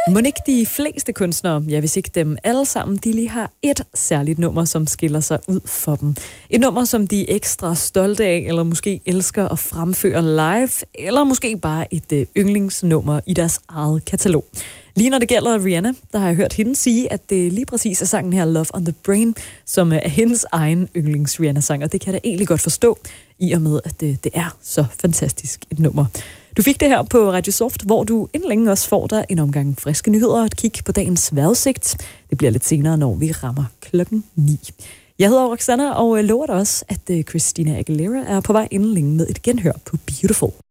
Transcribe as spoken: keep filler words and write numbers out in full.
Må ikke de fleste kunstnere, ja hvis ikke dem alle sammen, de lige har et særligt nummer, som skiller sig ud for dem. Et nummer, som de er ekstra stolte af, eller måske elsker at fremføre live, eller måske bare et øh, yndlingsnummer i deres eget katalog. Lige når det gælder Rihanna, der har jeg hørt hende sige, at det lige præcis er sangen her, Love on the Brain, som er hendes egen yndlings Rihanna-sang, og det kan jeg da egentlig godt forstå, i og med, at det, det er så fantastisk et nummer. Du fik det her på Radio Soft, hvor du inden længe også får dig en omgang friske nyheder og et kig på dagens vejrudsigt. Det bliver lidt senere, når vi rammer klokken ni. Jeg hedder Roxanna, og lover dig også, at Christina Aguilera er på vej inden længe med et genhør på Beautiful.